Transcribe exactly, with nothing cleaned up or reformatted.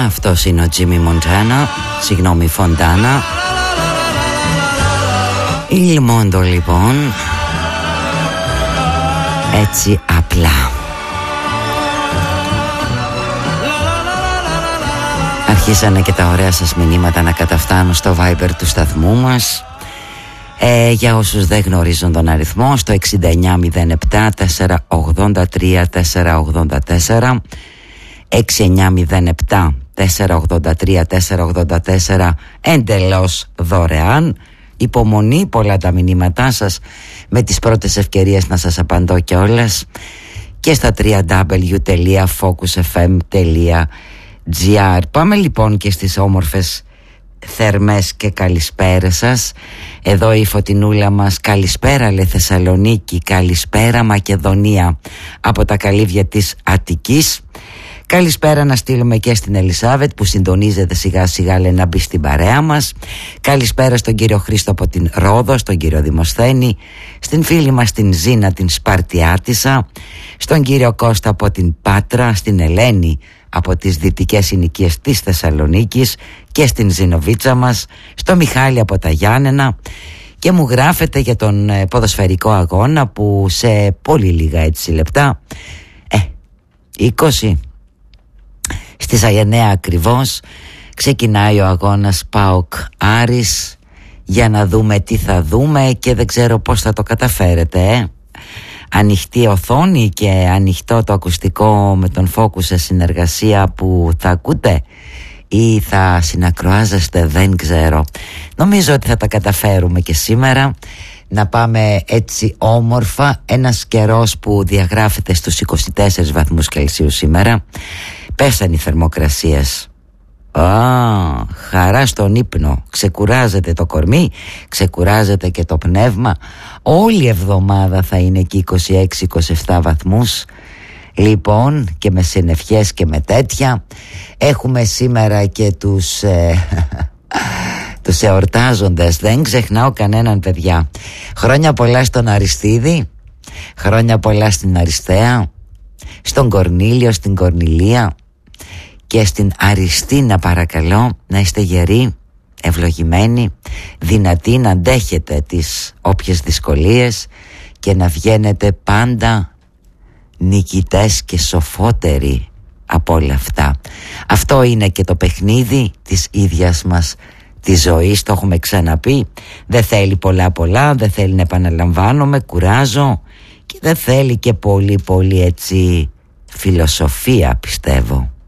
Αυτός είναι ο Jimmy Montana, συγγνώμη Φοντάνα. Il Mondo λοιπόν, έτσι απλά. Αρχίσανε και τα ωραία σας μηνύματα να καταφτάνουν στο Viber του σταθμού μας. Ε, για όσους δεν γνωρίζουν τον αριθμό, στο εξήντα εννιά μηδέν επτά τετρακόσια ογδόντα τρία τετρακόσια ογδόντα τέσσερα, έξι εννιά μηδέν επτά τετρακόσια ογδόντα τρία τετρακόσια ογδόντα τέσσερα, εντελώς δωρεάν. Υπομονή, πολλά τα μηνύματά σας, με τις πρώτες ευκαιρίες να σας απαντώ κιόλας. Και στα double-u double-u double-u τελεία focus f m τελεία g r. Πάμε λοιπόν και στις όμορφες θερμές και καλησπέρα σας. Εδώ η Φωτεινούλα μας. Καλησπέρα λέει Θεσσαλονίκη, καλησπέρα Μακεδονία, από τα καλύβια της Αττικής. Καλησπέρα να στείλουμε και στην Ελισάβετ που συντονίζεται σιγά σιγά, λέει, να μπει στην παρέα μας. Καλησπέρα στον κύριο Χρήστο από την Ρόδο, στον κύριο Δημοσθένη, στην φίλη μας την Ζήνα την Σπαρτιάτισσα, στον κύριο Κώστα από την Πάτρα, στην Ελένη από τις δυτικές συνοικίες της Θεσσαλονίκης και στην Ζηνοβίτσα μας, στο Μιχάλη από τα Γιάννενα. Και μου γράφετε για τον ποδοσφαιρικό αγώνα που σε πολύ λίγα έτσι λεπτά, ε, είκοσι στις εννιά ακριβώς, ξεκινάει ο αγώνας ΠΑΟΚ Άρης, για να δούμε τι θα δούμε και δεν ξέρω πώς θα το καταφέρετε, ε. Ανοιχτή οθόνη και ανοιχτό το ακουστικό με τον Focus σε συνεργασία που θα ακούτε, ή θα συνακροάζεστε, δεν ξέρω. Νομίζω ότι θα τα καταφέρουμε και σήμερα να πάμε έτσι όμορφα. Ένας καιρός που διαγράφεται στους είκοσι τέσσερις βαθμούς Κελσίου σήμερα. Πέσαν οι θερμοκρασίες. Α, χαρά στον ύπνο. Ξεκουράζεται το κορμί, ξεκουράζεται και το πνεύμα. Όλη η εβδομάδα θα είναι εκεί είκοσι έξι είκοσι επτά βαθμούς. Λοιπόν, και με συννεφιές και με τέτοια. Έχουμε σήμερα και τους ε, τους εορτάζοντες. Δεν ξεχνάω κανέναν, παιδιά. Χρόνια πολλά στον Αριστίδη, χρόνια πολλά στην Αριστέα, στον Κορνήλιο, στην Κορνηλία και στην Αριστίνα, παρακαλώ. Να είστε γεροί, ευλογημένοι, δυνατοί, να αντέχετε τις όποιες δυσκολίες και να βγαίνετε πάντα νικητές και σοφότεροι από όλα αυτά. Αυτό είναι και το παιχνίδι της ίδιας μας της ζωής, το έχουμε ξαναπεί. Δεν θέλει πολλά πολλά, δεν θέλει να επαναλαμβάνομαι, κουράζω, και δεν θέλει και πολύ πολύ έτσι φιλοσοφία, πιστεύω.